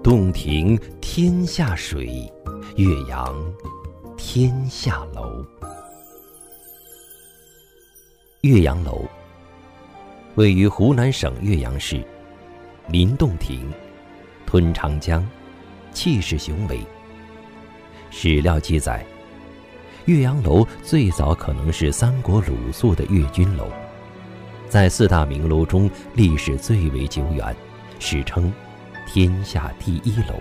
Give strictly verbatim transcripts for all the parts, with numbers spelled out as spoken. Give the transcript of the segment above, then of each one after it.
洞庭天下水，岳阳天下楼。岳阳楼位于湖南省岳阳市，临洞庭，吞长江，气势雄伟。史料记载，岳阳楼最早可能是三国鲁肃的岳军楼，在四大名楼中历史最为久远，史称天下第一楼。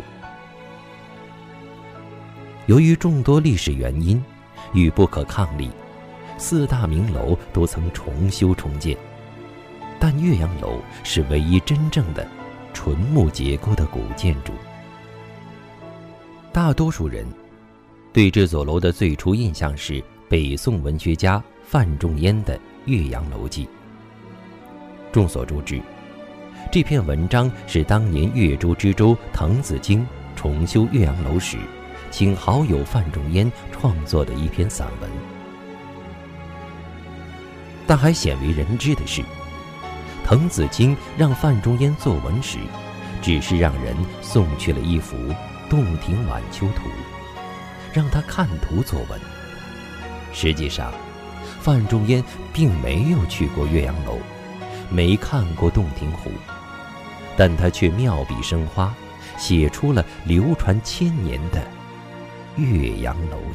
由于众多历史原因与不可抗力，四大名楼都曾重修重建，但岳阳楼是唯一真正的纯木结构的古建筑。大多数人对这座楼的最初印象是北宋文学家范仲淹的《岳阳楼记》。众所周知，这篇文章是当年岳州知州滕子京重修岳阳楼时，请好友范仲淹创作的一篇散文。但还鲜为人知的是，滕子京让范仲淹作文时，只是让人送去了一幅《洞庭晚秋图》，让他看图作文。实际上，范仲淹并没有去过岳阳楼，没看过洞庭湖，但他却妙笔生花，写出了流传千年的《岳阳楼